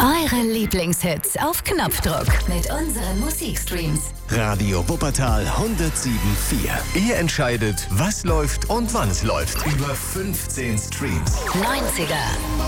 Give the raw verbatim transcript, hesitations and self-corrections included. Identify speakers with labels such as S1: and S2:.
S1: Eure Lieblingshits auf Knopfdruck mit unseren Musikstreams.
S2: Radio Wuppertal hundertsieben Komma vier. Ihr entscheidet, was läuft und wann es läuft. Über fünfzehn Streams.
S1: neunziger